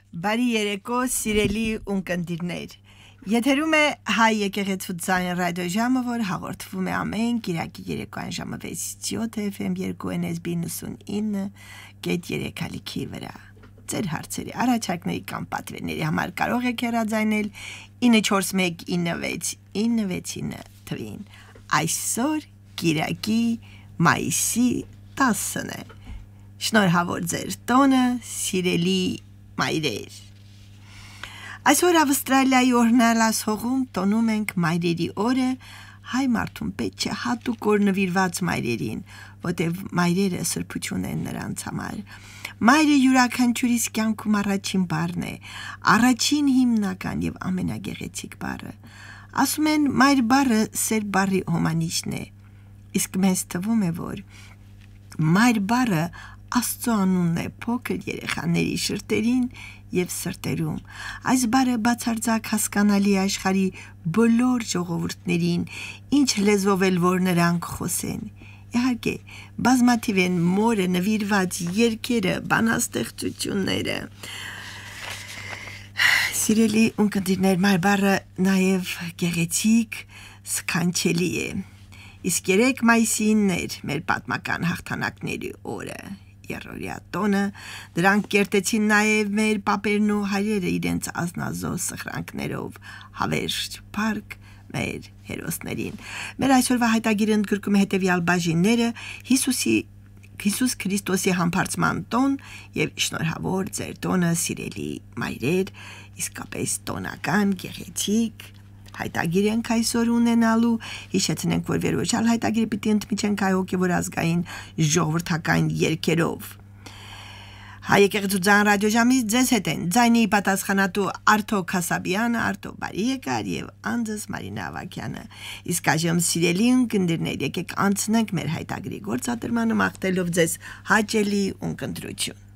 Բարի երեկո, սիրելի ունկնդիրներ։ Եթերում է հայ եկեղեցու ձայն ռադիոժամը, որ հաղորդվում է ամեն կիրակի երեկոյան ժամը 6:7 FM 2NSB 99.3 ալիքի վրա։ Ձեր հարցերի առաջարկների կամ պատվերների համար կարող եք հեռարձակել 9419696 թվին։ Այսօր կիրակի մայիսի 10-ն է։ Շնորհավոր ձեր տոնը, սիրելի մայրեր։ Այսօր Ավստրալիայի օրհնալաս հողում տոնում ենք մայրերի օրը, հայ մարդուն պետք չէ հատուկ օր նվիրված մայրերին, որտեղ մայրերը սրբություն են նրանց համար։ Մայրը յուրաքանչյուրիս կյանքում առաջին բառն է, առաջին հիմնական եւ ամենագեղեցիկ բառը։ Ասում են մայր բառը սեր բառի հոմանիշն է, իսկ մեզ թվում է, որ մայր բառը Աստծո անունն է փոքր երեխաների շրտերին եւ սրտերում։ Այս բառը բացարձակ հասկանալի աշխարհի բոլոր ժողովուրդներին, ինչ լեզվով էլ որ նրանք խոսեն։ Իհարկե, բազմաթիվ են մորը նվիրված երգերը, բանաստեղծությունները։ Սիրելի ունկնդիրներ, մայր բառը նաեւ գեղեցիկ, սքանչելի է։ Իսկ 3 մայիսին էր մեր պատմական հաղթանակների օրը։ Երրորդյա տոնը, դրանք կերտեցին նաև մեր պապերն ու հայրերը իրենց ազնազոհ սխրանքներով, հավերժ փառք մեր հերոսներին։ Մեր այսօրվա հայտագիրը ընդգրկում է հետևյալ բաժինները՝ Հիսուս Քրիստոսի համբարձման տոն եւ շնորհավոր ձեր տոնը, սիրելի մայրեր, իսկապես տոնական, գեղեցիկ հայտագիր ենք այսօր ունենալու, հիշեցնենք, որ վերոչալ հայտագիրը պիտի ընդմիջենք հայ հոգևոր ազգային ժողովրդական երգերով։ Հայ եկեղեցու ձայն ռադիոժամից ձեզ հետ են ձայնի պատասխանատու Արթո Քասաբյանը, Արթո բարի եկար եւ անձս Մարինա Ավակյանը։ Իսկ այժմ սիրելի ունկնդիրներ, եկեք անցնենք մեր հայտագիրի գործադրմանը, մաղթելով ձեզ հաճելի ունկնդրություն։